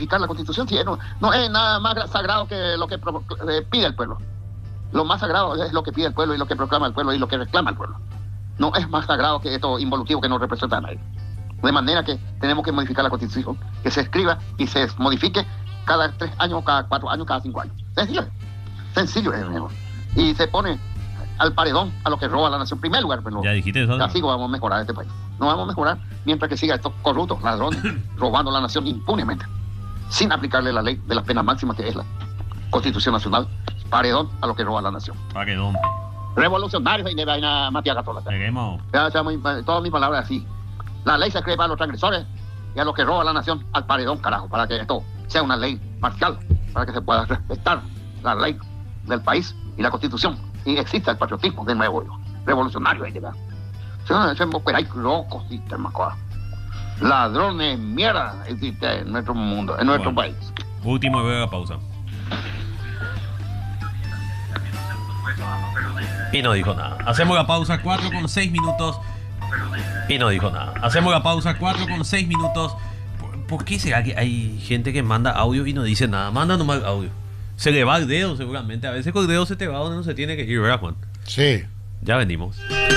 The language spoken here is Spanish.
modificar la Constitución, si no es nada más sagrado que lo que pide el pueblo. Lo más sagrado es lo que pide el pueblo y lo que proclama el pueblo y lo que reclama el pueblo. No es más sagrado que esto involutivo que no representa a nadie. De manera que tenemos que modificar la Constitución, que se escriba y se modifique cada 3 años, cada 4 años, cada 5 años. Sencillo es, amigo. Y se pone al paredón a lo que roba la nación. En primer lugar, pero ya dijiste eso. así vamos a mejorar este país. No vamos a mejorar mientras que siga estos corruptos, ladrones, robando la nación impunemente, sin aplicarle la ley de las penas máximas que es la Constitución Nacional. Paredón a lo que roba la nación. Paredón. Revolucionarios y de vaina Matías Gatola. Seguimos. Todas mis palabras así. La ley se escribe para los transgresores y a los que roba la nación al paredón, carajo, para que esto sea una ley marcial, para que se pueda respetar la ley del país y la Constitución y exista el patriotismo de nuevo, revolucionario. Pero hay locos, ladrones, mierda, existe en nuestro mundo, en nuestro país. Último y breve pausa. Y no dijo nada. Hacemos la pausa 4 con 6 minutos. Y no dijo nada. Hacemos la pausa 4 con 6 minutos. ¿Por qué será que hay gente que manda audio y no dice nada? Manda nomás audio. Se le va el dedo seguramente. A veces con el dedo se te va donde no se tiene que ir, ¿verdad, Juan? Sí. Ya venimos.